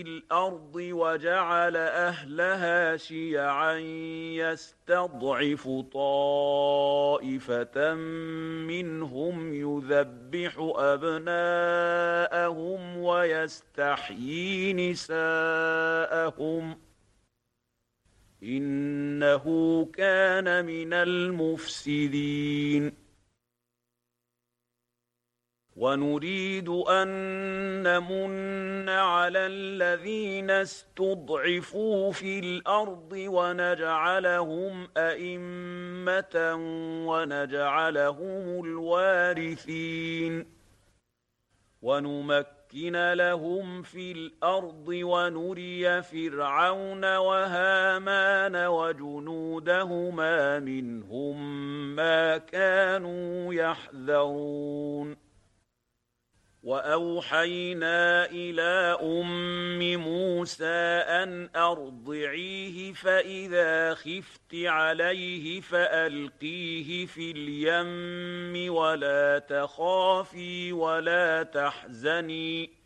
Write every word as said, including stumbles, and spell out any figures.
الأرض وجعل أهلها شيعا يستضعف طائفة منهم يذبح أبناءهم ويستحيي نساءهم إنه كان من المفسدين. ونريد أن نمن على الذين استضعفوا في الأرض ونجعلهم أئمة ونجعلهم الوارثين ونمكن لهم في الأرض ونري فرعون وهامان وجنودهما منهم ما كانوا يحذرون. وأوحينا إلى أم موسى أن أرضعيه فإذا خفت عليه فألقيه في اليم ولا تخافي ولا تحزني